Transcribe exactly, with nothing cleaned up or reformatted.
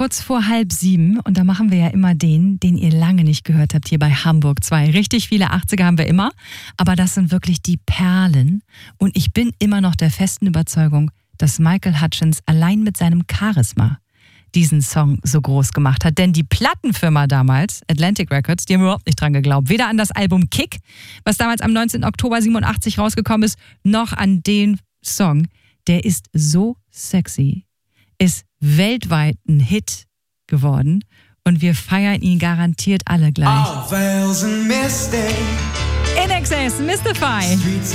kurz vor halb sieben und da machen wir ja immer den, den ihr lange nicht gehört habt hier bei Hamburg zwei. Richtig viele achtziger haben wir immer, aber das sind wirklich die Perlen und ich bin immer noch der festen Überzeugung, dass Michael Hutchence allein mit seinem Charisma diesen Song so groß gemacht hat. Denn die Plattenfirma damals, Atlantic Records, die haben überhaupt nicht dran geglaubt. Weder an das Album Kick, was damals am neunzehnten Oktober siebenundachtzig rausgekommen ist, noch an den Song. Der ist so sexy, ist weltweit ein Hit geworden und wir feiern ihn garantiert alle gleich. In Excess, Mystify.